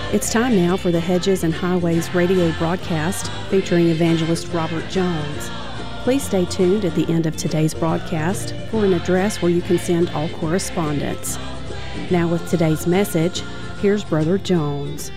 It's time now for the Hedges and Highways radio broadcast featuring evangelist Robert Jones. Please stay tuned at the end of today's broadcast for an address where you can send all correspondence. Now with today's message, here's Brother Jones.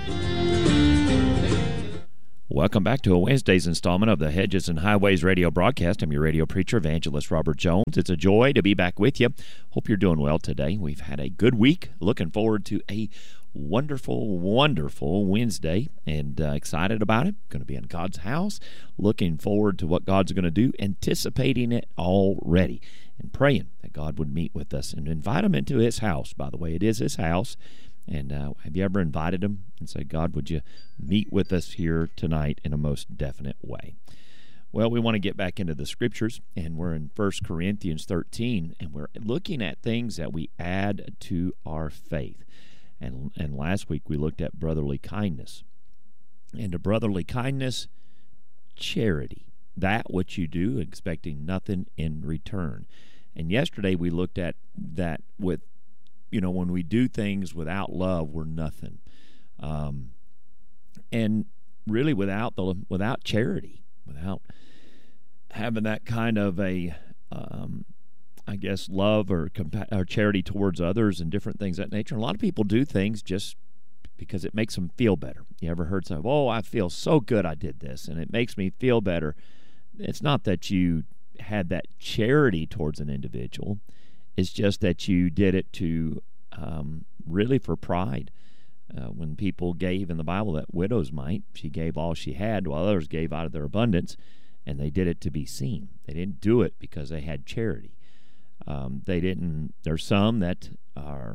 Welcome back to a Wednesday's installment of the Hedges and Highways radio broadcast. I'm your radio preacher, evangelist Robert Jones. It's a joy to be back with you. Hope you're doing well today. We've had a good week. Looking forward to a wonderful Wednesday and excited about it. Going to be in God's house. Looking forward to what God's going to do, anticipating it already, and praying that God would meet with us and invite him into his house. By the way, it is his house. And have you ever invited him and said, God, would you meet with us here tonight in a most definite way? Well, we want to get back into the scriptures, and we're in 1 Corinthians 13, and we're looking at things that we add to our faith. And last week we looked at brotherly kindness. And to brotherly kindness, charity, that which you do expecting nothing in return. And yesterday we looked at that with, when we do things without love, we're nothing. And really without charity, without having that kind of a, love or charity towards others and different things of that nature. And a lot of people do things just because it makes them feel better. You ever heard something, I feel so good I did this, and it makes me feel better. It's not that you had that charity towards an individual. It's just that you did it to really for pride. When people gave in the Bible, that widow's mite, she gave all she had, while others gave out of their abundance, and they did it to be seen. They didn't do it because they had charity. There's some that are,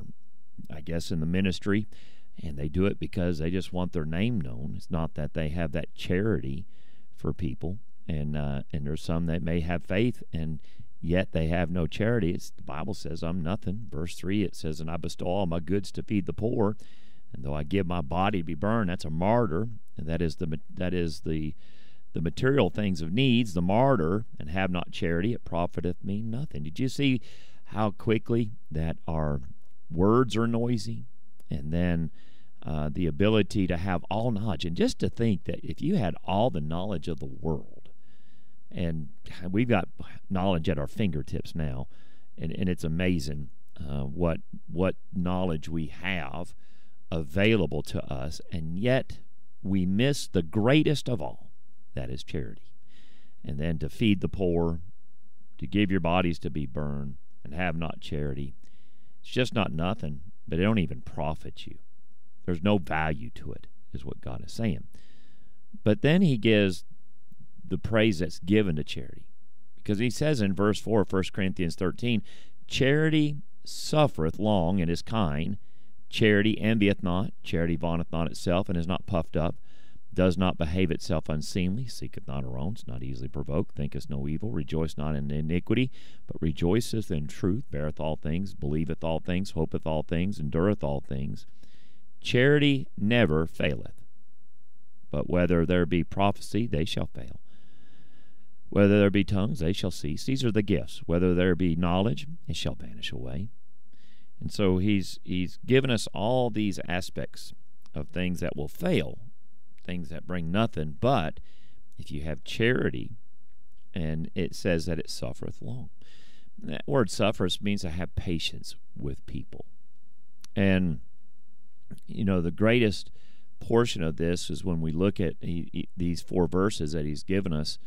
in the ministry, and they do it because they just want their name known. It's not that they have that charity for people, and there's some that may have faith, and yet they have no charity. The Bible says, I'm nothing. Verse 3, it says, and I bestow all my goods to feed the poor, and though I give my body to be burned, that's a martyr, and that is the material things of needs, the martyr, and have not charity, it profiteth me nothing. Did you see how quickly that our words are noisy? And then the ability to have all knowledge. And just to think that if you had all the knowledge of the world, and we've got knowledge at our fingertips now, and it's amazing what knowledge we have available to us, and yet we miss the greatest of all. That is charity. And then to feed the poor, to give your bodies to be burned, and have not charity. It's just not nothing, but it don't even profit you. There's no value to it, is what God is saying. But then he gives the praise that's given to charity. Because he says in verse 4 of 1 Corinthians 13, charity suffereth long and is kind. Charity envieth not. Charity vaunteth not itself and is not puffed up. Does not behave itself unseemly, seeketh not her own, is not easily provoked, thinketh no evil, rejoice not in iniquity, but rejoiceth in truth, beareth all things, believeth all things, hopeth all things, endureth all things. Charity never faileth, but whether there be prophecy, they shall fail. Whether there be tongues, they shall cease. These are the gifts. Whether there be knowledge, it shall vanish away. And so he's given us all these aspects of things that will fail, things that bring nothing, but if you have charity, and it says that it suffereth long. And that word suffers means to have patience with people. And, the greatest portion of this is when we look at these 4 verses that he's given us.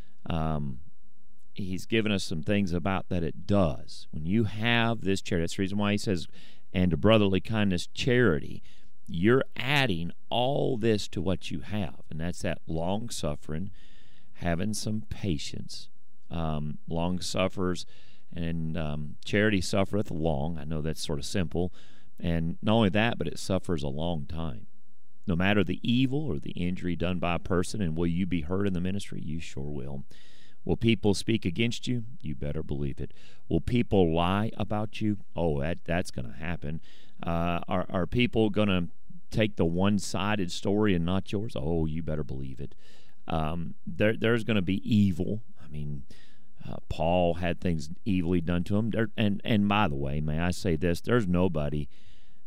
He's given us some things about that it does. When you have this charity, that's the reason why he says, and to brotherly kindness, charity, you're adding all this to what you have, and that's that long-suffering, having some patience. Long suffers, and charity suffereth long. I know that's sort of simple, and not only that, but it suffers a long time. No matter the evil or the injury done by a person, and will you be hurt in the ministry? You sure will. Will people speak against you? You better believe it. Will people lie about you? Oh, that's going to happen. Are people going to take the one-sided story and not yours? Oh, you better believe it. There's going to be evil. I mean, Paul had things evilly done to him. And by the way, may I say this, there's nobody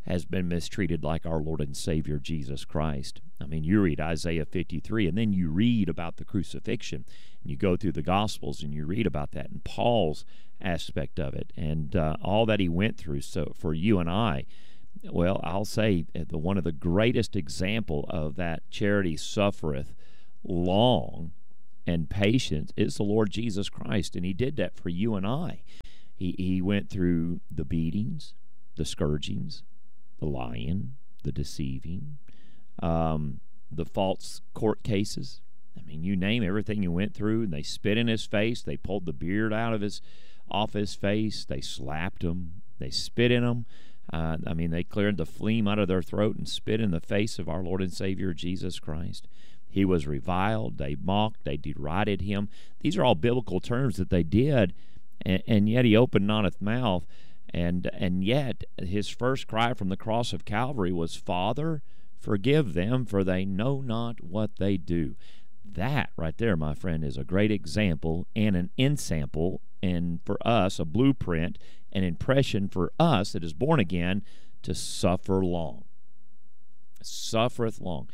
has been mistreated like our Lord and Savior Jesus Christ. I mean, you read Isaiah 53, and then you read about the crucifixion, and you go through the Gospels, and you read about that, and Paul's aspect of it, and all that he went through. So for you and I, well, I'll say one of the greatest example of that charity suffereth long and patience is the Lord Jesus Christ, and he did that for you and I. He went through the beatings, the scourgings, the lying, the deceiving, the false court cases. I mean, you name everything he went through, and they spit in his face. They pulled the beard off his face. They slapped him. They spit in him. They cleared the phlegm out of their throat and spit in the face of our Lord and Savior Jesus Christ. He was reviled. They mocked. They derided him. These are all biblical terms that they did, and yet he opened not his mouth. And yet his first cry from the cross of Calvary was, Father, forgive them, for they know not what they do. That right there, my friend, is a great example and an ensample, and for us, a blueprint, an impression for us that is born again to suffer long. Suffereth long.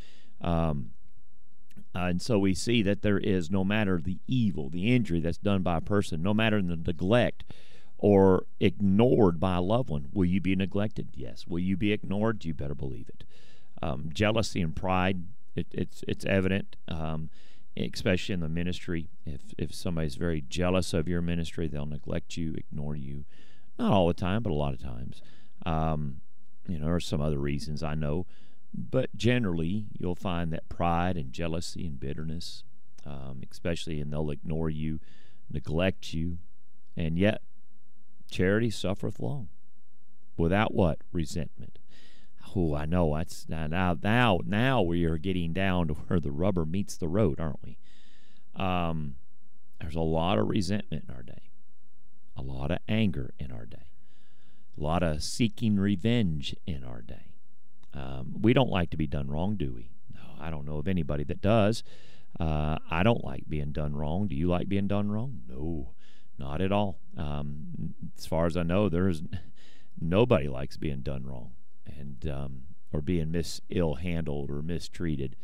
And so we see that there is, no matter the evil, the injury that's done by a person, no matter the neglect or ignored by a loved one. Will you be neglected? Yes. Will you be ignored? You better believe it. Jealousy and pride, it's evident, especially in the ministry. If somebody's very jealous of your ministry, they'll neglect you, ignore you. Not all the time, but a lot of times. There are some other reasons I know. But generally, you'll find that pride and jealousy and bitterness, especially, and they'll ignore you, neglect you, and yet charity suffereth long. Without what? Resentment. Oh, I know. That's now we are getting down to where the rubber meets the road, aren't we? There's a lot of resentment in our day, a lot of anger in our day, a lot of seeking revenge in our day. We don't like to be done wrong, do we? No, I don't know of anybody that does. I don't like being done wrong. Do you like being done wrong? No, not at all. As far as I know, nobody likes being done wrong and or being ill-handled or mistreated.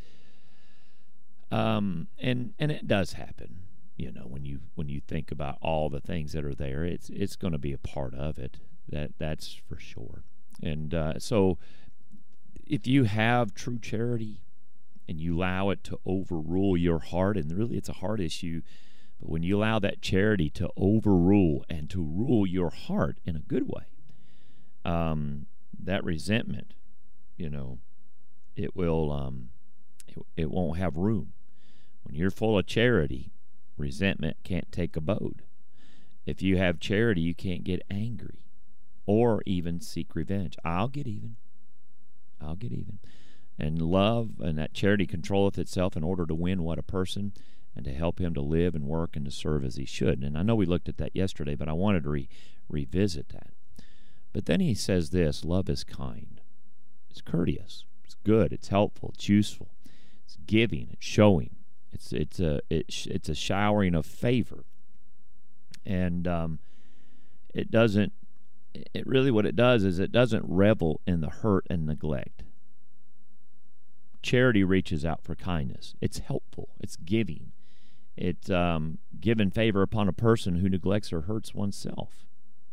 And it does happen. When you think about all the things that are there, it's going to be a part of it. That's for sure. And so if you have true charity and you allow it to overrule your heart, and really it's a heart issue, but when you allow that charity to overrule and to rule your heart in a good way, that resentment, it won't have room. When you're full of charity, resentment can't take abode. If you have charity, you can't get angry or even seek revenge. I'll get even. And love and that charity controlleth itself in order to win what a person and to help him to live and work and to serve as he should. And I know we looked at that yesterday, but I wanted to revisit that. But then he says this: love is kind. It's courteous. It's good. It's helpful. It's useful. It's giving. It's showing. It's a showering of favor. And it doesn't. It really, what it does is it doesn't revel in the hurt and neglect. Charity reaches out for kindness. It's helpful. It's giving. It's giving favor upon a person who neglects or hurts oneself.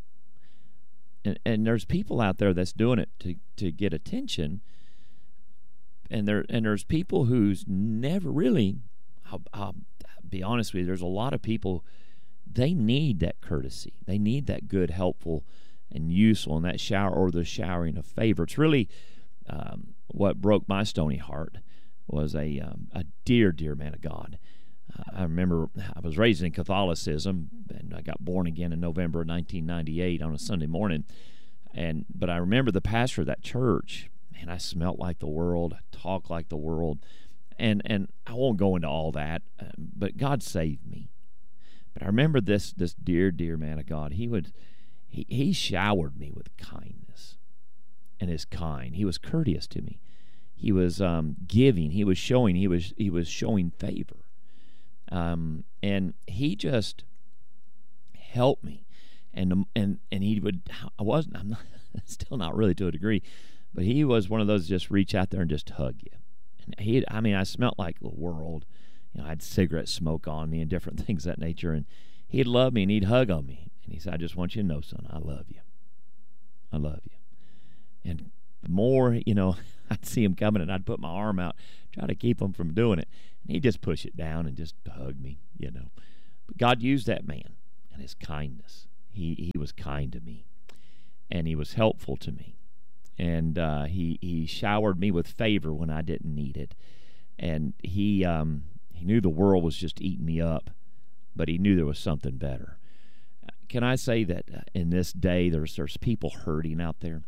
And there's people out there that's doing it to get attention. And there's people who's never really. I'll be honest with you. There's a lot of people. They need that courtesy. They need that good, helpful, and useful, and that shower or the showering of favor. It's really what broke my stony heart was a dear man of God. I remember I was raised in Catholicism, and I got born again in November of 1998 on a Sunday morning. But I remember the pastor of that church. Man, I smelt like the world, I talked like the world, and I won't go into all that. But God saved me. But I remember this dear man of God. He showered me with kindness, and is kind. He was courteous to me. He was giving. He was showing. He was showing favor, and he just helped me. And he would. I'm still not really to a degree, But he was one of those just reach out there and just hug you. And I smelled like the world. I had cigarette smoke on me and different things of that nature. And he'd love me and he'd hug on me. And he said, I just want you to know, son, I love you. I love you. And the more, I'd see him coming and I'd put my arm out, try to keep him from doing it. And he'd just push it down and just hug me, But God used that man and his kindness. He was kind to me. And he was helpful to me. And he showered me with favor when I didn't need it. And he knew the world was just eating me up, but he knew there was something better. Can I say that in this day there's people hurting out there?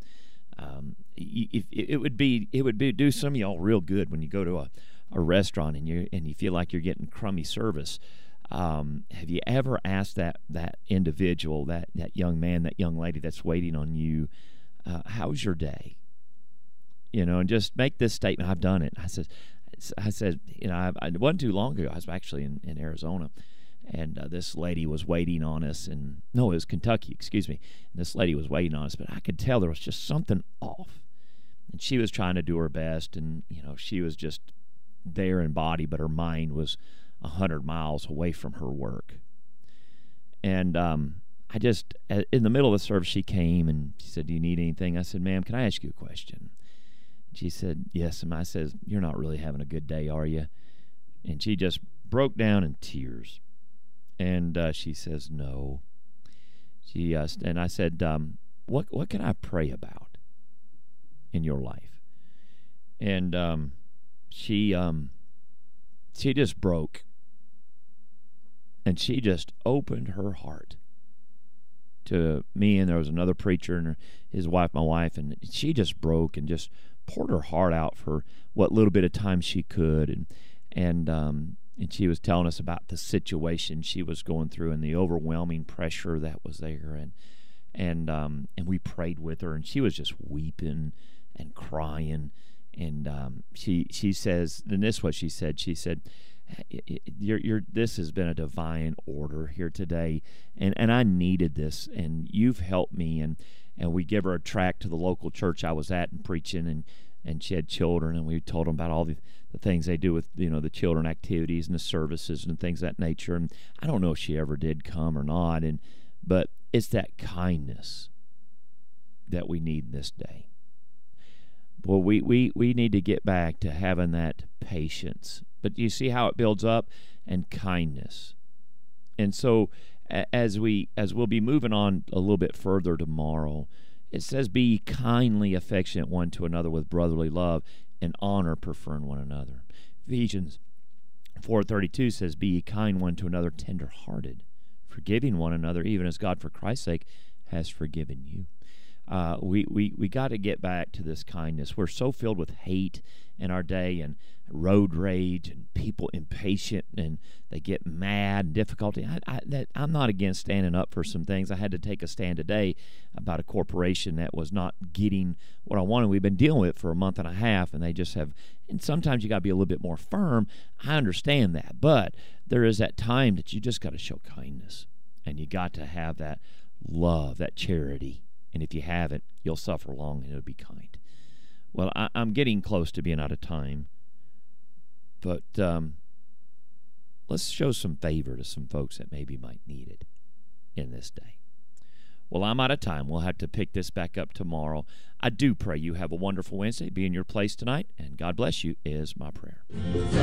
It would do some of y'all real good when you go to a restaurant and you feel like you're getting crummy service. Have you ever asked that individual, that young man, that young lady that's waiting on you, how's your day? And just make this statement. I've done it. I said, it wasn't too long ago. I was actually in Arizona, and this lady was waiting on us. And no, it was Kentucky, excuse me. And this lady was waiting on us, but I could tell there was just something off. And she was trying to do her best, and she was just there in body, but her mind was 100 miles away from her work. And I just, in the middle of the service, she came and she said, do you need anything? I said, ma'am, can I ask you a question? She said, yes. And I said, you're not really having a good day, are you? And she just broke down in tears. And she says, no. And I said, what can I pray about in your life? And she just broke. And she just opened her heart to me, and there was another preacher and his wife, my wife, and she just broke and just poured her heart out for what little bit of time she could, and she was telling us about the situation she was going through and the overwhelming pressure that was there, and we prayed with her, and she was just weeping and crying, and she says, and this is what she said. She said, this has been a divine order here today, and I needed this, and you've helped me, and we give her a tract to the local church I was at and preaching, and she had children, and we told them about all the things they do with the children activities and the services and things of that nature. And I don't know if she ever did come or not, but it's that kindness that we need in this day. Well, we need to get back to having that patience. But you see how it builds up, and kindness. And so as we'll be moving on a little bit further tomorrow, it says, be kindly affectionate one to another with brotherly love and honor, preferring one another. Ephesians 4:32 says, be ye kind one to another, tender-hearted, forgiving one another, even as God for Christ's sake has forgiven you. We got to get back to this kindness. We're so filled with hate in our day, and road rage, and people impatient, and they get mad and difficulty. I'm not against standing up for some things. I had to take a stand today about a corporation that was not getting what I wanted. We've been dealing with it for a month and a half, and they just have, and sometimes you got to be a little bit more firm. I understand that, but there is that time that you just got to show kindness, and you got to have that love, that charity. And if you haven't, you'll suffer long, and it'll be kind. Well, I'm getting close to being out of time, but let's show some favor to some folks that maybe might need it in this day. Well, I'm out of time. We'll have to pick this back up tomorrow. I do pray you have a wonderful Wednesday. Be in your place tonight, and God bless you is my prayer.